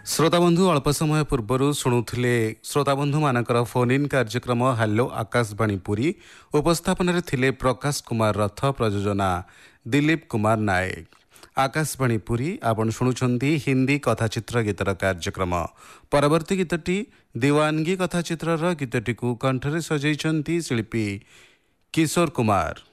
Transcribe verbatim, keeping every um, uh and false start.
श्रोताबंधु अल्प समय पूर्वर शुणुले श्रोताबंधु मानकर फोन इन कार्यक्रम हेलो आकाशवाणी पुरी उपस्थापन थिले प्रकाश कुमार रथ प्रयोजना दिलीप कुमार नायक। आकाशवाणी पुरी आपण शुणुछंती हिंदी कथाचित्र गीतर कार्यक्रम। परवर्ती गीतटी दीवानगी कथाचित्रर गीतटी को कंठरे सजाइछंती शिल्पी किशोर कुमार।